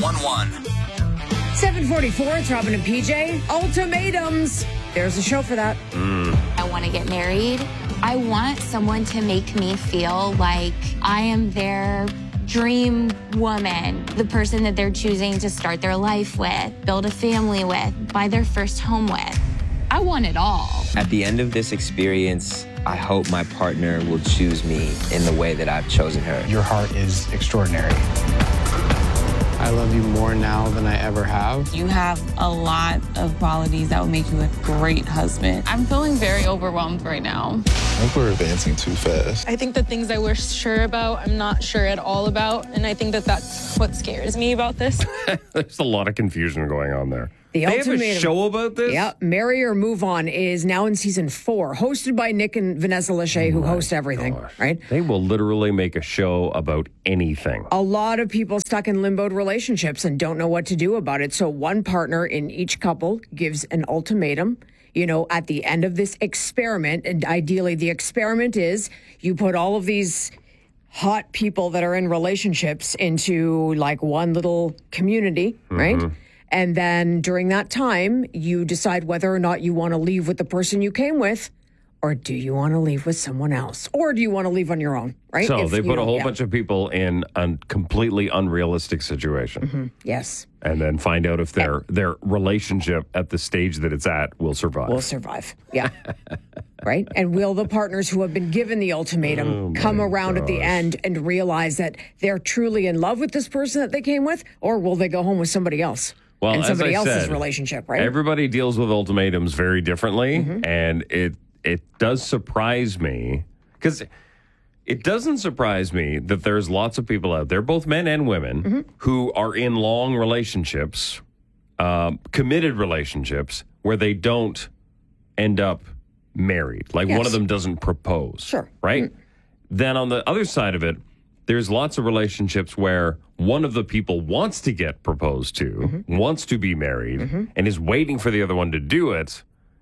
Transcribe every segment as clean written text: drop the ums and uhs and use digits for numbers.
911. 7:44, it's Robin and PJ. Ultimatums. There's a show for that. I want to get married. I want someone to make me feel like I am their dream woman, the person that they're choosing to start their life with, build a family with, buy their first home with. I want it all. At the end of this experience, I hope my partner will choose me in the way that I've chosen her. Your heart is extraordinary. I love you more now than I ever have. You have a lot of qualities that will make you a great husband. I'm feeling very overwhelmed right now. I think we're advancing too fast. I think the things I was sure about, I'm not sure at all about. And I think that that's what scares me about this. There's a lot of confusion going on there. The They have Ultimatum. a show about this? Yeah, Marry or Move On is now in season 4, hosted by Nick and Vanessa Lachey, who host everything, right? They will literally make a show about anything. A lot of people stuck in limboed relationships and don't know what to do about it. So one partner in each couple gives an ultimatum, at the end of this experiment. And ideally, the experiment is you put all of these hot people that are in relationships into like one little community, right? And then during that time, you decide whether or not you want to leave with the person you came with, or do you want to leave with someone else, or do you want to leave on your own, right? So they put a whole bunch of people in a completely unrealistic situation. Yes. And then find out if their relationship at the stage that it's at will survive. Will survive. Yeah. Right? And will the partners who have been given the ultimatum come around at the end and realize that they're truly in love with this person that they came with, or will they go home with somebody else? Well, and somebody as I else's said, relationship, right? Everybody deals with ultimatums very differently, and it does surprise me, because it doesn't surprise me that there's lots of people out there, both men and women, who are in long relationships, committed relationships, where they don't end up married. Like one of them doesn't propose. Sure. Right? Then on the other side of it, there's lots of relationships where one of the people wants to get proposed to, wants to be married, and is waiting for the other one to do it,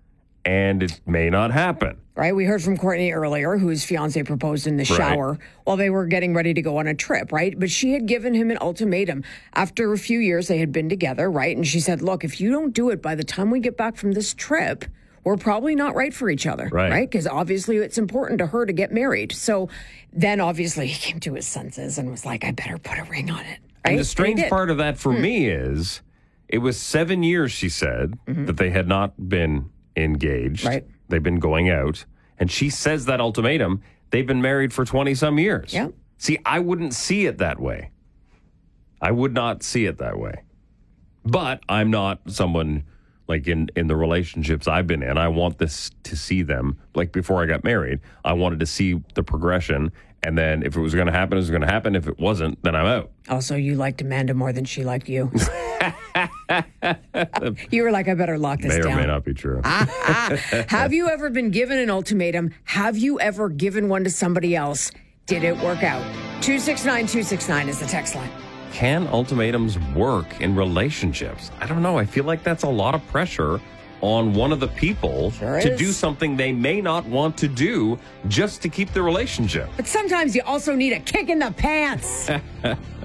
and it may not happen. Right? We heard from Courtney earlier, whose fiance proposed in the shower while they were getting ready to go on a trip, right? But she had given him an ultimatum. After a few years, they had been together, right? And she said, look, if you don't do it by the time we get back from this trip, we're probably not right for each other, right? Because obviously it's important to her to get married. So then obviously he came to his senses and was like, I better put a ring on it. Right? And the strange part of that for me is it was 7 years, she said, that they had not been engaged. Right. They've been going out. And she says that ultimatum, they've been married for 20-some years. Yeah. See, I wouldn't see it that way. I would not see it that way. But I'm not someone... like in the relationships I've been in, I want this to see them, like before I got married, I wanted to see the progression. And then if it was going to happen, it was going to happen. If it wasn't, then I'm out. Also, you liked Amanda more than she liked you. You were like, I better lock this down. May or may not be true. Have you ever been given an ultimatum? Have you ever given one to somebody else? Did it work out? 269-269 is the text line. Can ultimatums work in relationships? I don't know. I feel like that's a lot of pressure on one of the people to do something they may not want to do just to keep the relationship. But sometimes you also need a kick in the pants.